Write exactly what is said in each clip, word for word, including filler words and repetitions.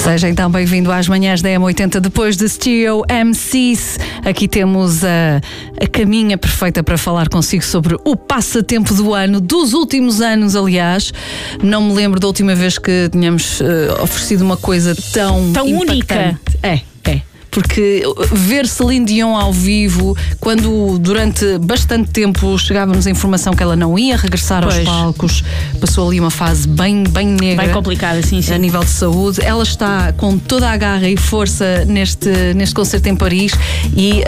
Seja então bem-vindo às manhãs da M oitenta. Depois de Stereo M Cs, aqui temos a, a caminha perfeita para falar consigo sobre o passatempo do ano, dos últimos anos, aliás. Não me lembro da última vez que tínhamos uh, oferecido uma coisa tão, tão impactante. única. É, é. Porque ver Celine Dion ao vivo, quando durante bastante tempo chegávamos a informação que ela não ia regressar pois. aos palcos, passou ali uma fase bem, bem negra, bem complicada, sim, sim. a nível de saúde. Ela está com toda a garra e força neste, neste concerto em Paris e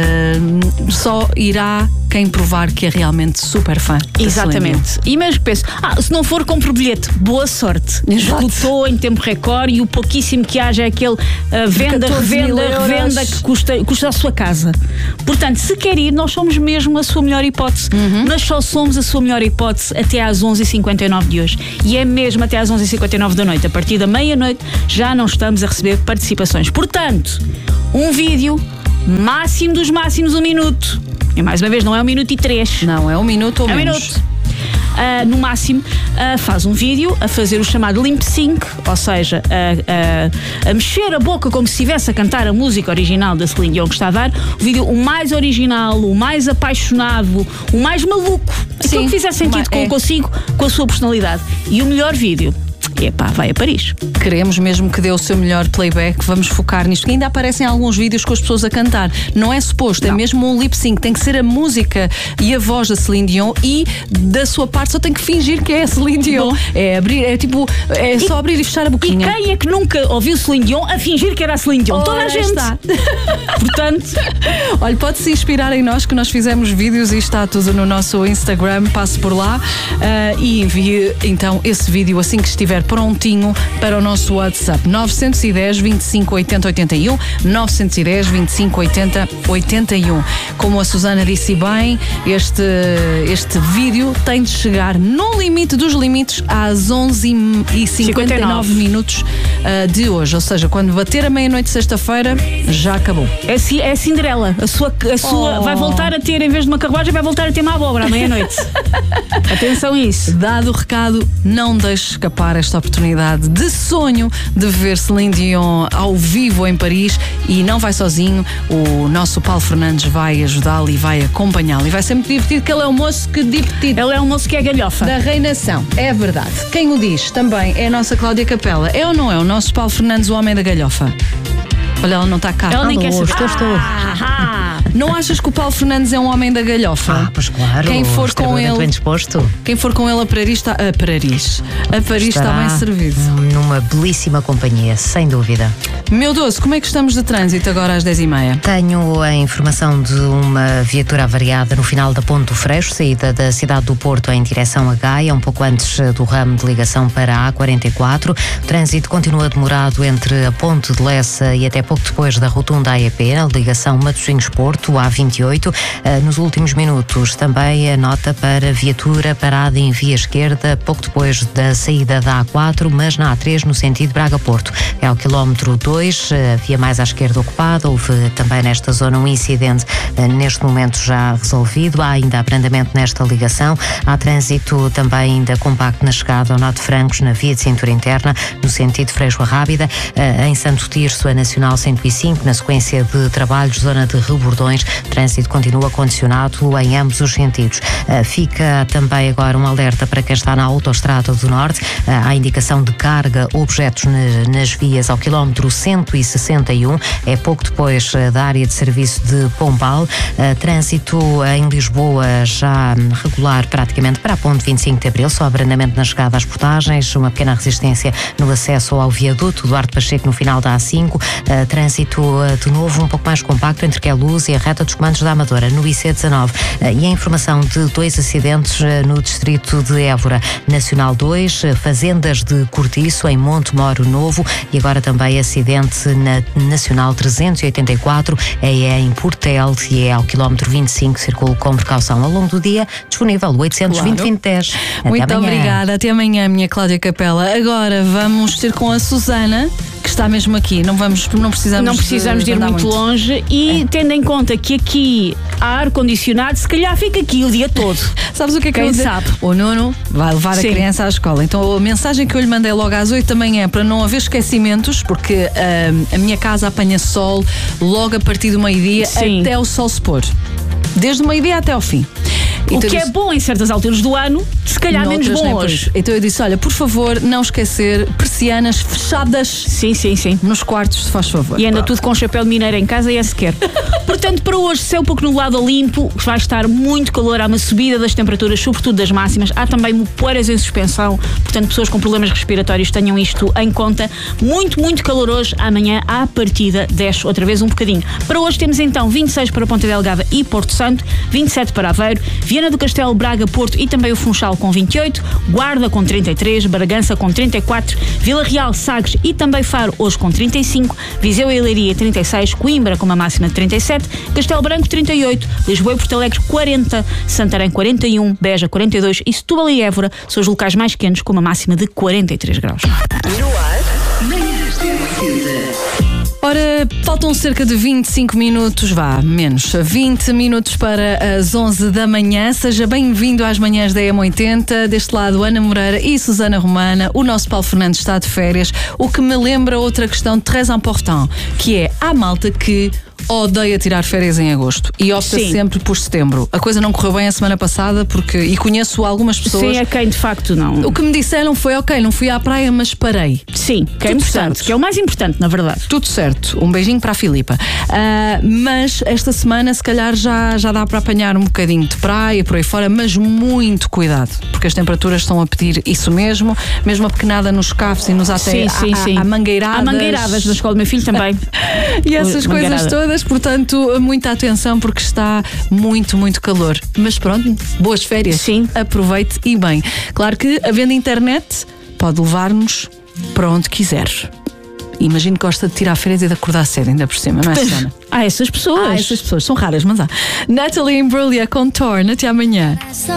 uh, só irá quem provar que é realmente super fã. Exatamente. E mesmo que penso, ah, se não for, compre o bilhete. Boa sorte. Exato. Esgotou em tempo recorde e o pouquíssimo que haja é aquele uh, venda, revenda, revenda que custa, custa a sua casa. Portanto, se quer ir, nós somos mesmo a sua melhor hipótese. Uhum. Nós só somos a sua melhor hipótese até às onze e cinquenta e nove de hoje. E é mesmo até às onze e cinquenta e nove da noite. A partir da meia-noite já não estamos a receber participações. Portanto, um vídeo, máximo dos máximos, um minuto. E mais uma vez, não é um minuto e três. Não, é um minuto ou é menos. Um minuto. Uh, no máximo, uh, faz um vídeo a fazer o chamado lip sync, ou seja, a, a, a mexer a boca como se estivesse a cantar a música original da Celine Dion que está a dar. O vídeo o mais original, o mais apaixonado, o mais maluco. Sim, aquilo que fizer sentido com, é. consigo, com a sua personalidade. E o melhor vídeo. Epá, vai a Paris. Queremos mesmo que dê o seu melhor playback. Vamos focar nisto. Ainda aparecem alguns vídeos com as pessoas a cantar. Não é suposto, não. É mesmo um lip sync. Tem que ser a música e a voz da Celine Dion e da sua parte só tem que fingir que é a Celine Dion. Bom. É abrir, é tipo, é só e, abrir e fechar a boquinha. E quem é que nunca ouviu Celine Dion a fingir que era a Celine Dion? Oh, toda a gente está. Portanto, olha, pode-se inspirar em nós, que nós fizemos vídeos e está tudo no nosso Instagram. Passe por lá uh, e envie então esse vídeo assim que estiver prontinho para o nosso WhatsApp nove um zero, vinte e cinco, oitenta, oitenta e um nove um zero, vinte e cinco, oitenta, oitenta e um. Como a Susana disse bem, este, este vídeo tem de chegar no limite dos limites às onze e cinquenta e nove minutos uh, de hoje, ou seja, quando bater a meia-noite de sexta-feira já acabou. É, é a Cinderela, a sua, a sua oh. vai voltar a ter, em vez de uma carruagem, vai voltar a ter uma abóbora à meia-noite. Atenção a isso. Dado o recado, não deixe escapar esta oportunidade de sonho de ver Celine Dion ao vivo em Paris e não vai sozinho, o nosso Paulo Fernandes vai ajudá-lo e vai acompanhá-lo e vai ser muito divertido, que ele é um moço que divertido. Ele é um moço que é galhofa. Da reinação, é verdade. Quem o diz também é a nossa Cláudia Capela. É ou não é o nosso Paulo Fernandes, o homem da galhofa? Olha, ela não está cá. Ela nem Alô, quer saber. Estou, estou. Ah, não achas que o Paulo Fernandes é um homem da galhofa? Ah, pois claro. Quem for com ele, bem disposto. Quem for com ele a Paris está a Paris. A Paris está bem servido. Numa belíssima companhia, sem dúvida. Meu doce, como é que estamos de trânsito agora às dez e meia? Tenho a informação de uma viatura avariada no final da Ponte do Freixo, saída da cidade do Porto em direção a Gaia, um pouco antes do ramo de ligação para a A quarenta e quatro. O trânsito continua demorado entre a Ponte de Lessa e até pouco depois da rotunda A E P, na ligação Matosinhos-Porto, A vinte e oito. Nos últimos minutos também a nota para viatura parada em via esquerda, pouco depois da saída da A quatro, mas na A três no sentido Braga-Porto. É ao quilómetro dois, via mais à esquerda ocupada. Houve também nesta zona um incidente, neste momento já resolvido. Há ainda abrandamento nesta ligação. Há trânsito também ainda compacto na chegada ao Nó de Francos, na via de cintura interna, no sentido Freixo-Rábida. Em Santo Tirso, a Nacional cento e cinco, na sequência de trabalhos, zona de Rebordões, trânsito continua condicionado em ambos os sentidos. Fica também agora um alerta para quem está na Autoestrada do Norte. Há indicação de carga, objetos nas vias ao quilómetro cento e sessenta e um, é pouco depois da área de serviço de Pombal. Trânsito em Lisboa já regular praticamente para a ponte vinte e cinco de Abril, só abrandamento na chegada às portagens, uma pequena resistência no acesso ao viaduto Duarte Pacheco no final da A cinco. Trânsito de novo um pouco mais compacto entre Queluz e a reta dos comandos da Amadora no I C dezanove. E a informação de dois acidentes no distrito de Évora, Nacional dois, Fazendas de Cortiço em Monte Moro Novo, e agora também acidente na Nacional trezentos e oitenta e quatro, é em Portel e é ao quilómetro vinte e cinco, circulo com precaução. Ao longo do dia, disponível oitocentos e vinte, claro. vinte, dez. Muito até amanhã. Obrigada, até amanhã, minha Cláudia Capela. Agora vamos ter com a Susana, que está mesmo aqui, não, vamos, não precisamos Não precisamos de, de ir muito, muito longe e é. tendo em conta que aqui ar-condicionado, se calhar fica aqui o dia todo. Sabes o que é que Quem eu dizer? sabe? O Nuno vai levar Sim. a criança à escola. Então a mensagem que eu lhe mandei logo às oito da manhã para não haver esquecimentos, porque uh, a minha casa apanha sol logo a partir do meio-dia até o sol se pôr. Desde o meio-dia até ao fim. O que é bom em certas alturas do ano, se calhar menos bom hoje. Então eu disse, olha, por favor, não esquecer persianas fechadas. Sim, sim, sim. Nos quartos, se faz favor. E anda Pronto. tudo com chapéu de mineiro em casa e é sequer. Portanto, para hoje, céu pouco nublado ou limpo, vai estar muito calor, há uma subida das temperaturas, sobretudo das máximas. Há também poeiras em suspensão, portanto, pessoas com problemas respiratórios tenham isto em conta. Muito, muito calor hoje. Amanhã, à partida, desce outra vez um bocadinho. Para hoje temos então vinte e seis para Ponta Delgada e Porto Santo, vinte e sete para Aveiro, Viana do Castelo, Braga, Porto e também o Funchal com vinte e oito, Guarda com trinta e três, Bragança com trinta e quatro, Vila Real, Sagres e também Faro hoje com trinta e cinco, Viseu e Leiria trinta e seis, Coimbra com uma máxima de trinta e sete, Castelo Branco trinta e oito, Lisboa e Porto Alegre quarenta, Santarém quarenta e um, Beja quarenta e dois e Setúbal e Évora são os locais mais quentes com uma máxima de quarenta e três graus. Ora, faltam cerca de vinte e cinco minutos, vá, menos, vinte minutos para as onze da manhã. Seja bem-vindo às manhãs da E M oitenta. Deste lado, Ana Moreira e Susana Romana. O nosso Paulo Fernandes está de férias, o que me lembra outra questão très importante, que é a malta que odeia tirar férias em agosto e opta Sim. sempre por setembro. A coisa não correu bem a semana passada porque, e conheço algumas pessoas. Sim, a quem de facto não. O que me disseram foi, ok, não fui à praia, mas parei. Sim, que é Tudo importante, certo. que é o mais importante, na verdade. Tudo certo. Um beijinho para a Filipa. Uh, mas esta semana, se calhar, já, já dá para apanhar um bocadinho de praia por aí fora, mas muito cuidado, porque as temperaturas estão a pedir isso mesmo, mesmo a pequenada nos cafés e nos até sim, sim, sim. a mangueiradas. Há mangueiradas na escola do meu filho também. E essas coisas todas. Portanto, muita atenção porque está muito, muito calor. Mas pronto, boas férias. Sim. Aproveite e bem. Claro que, havendo internet, pode levar-nos para onde quiser. Imagino que gosta de tirar férias e de acordar cedo, ainda por cima, não é, Susana? Há essas pessoas. Há essas pessoas, são raras, mas há. Natalie Imbruglia com Torn. Até amanhã.